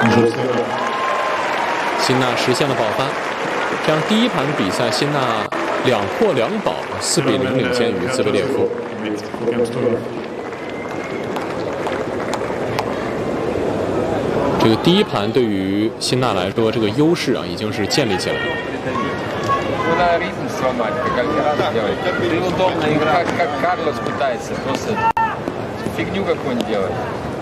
辛纳实现了保翻，这样第一盘比赛辛纳2获2保，4比0领先于兹维列夫。这个第一盘对于辛纳来说，这个优势已经是建立起来了。 Карлос пытается просто фигню какую-нибудь делать.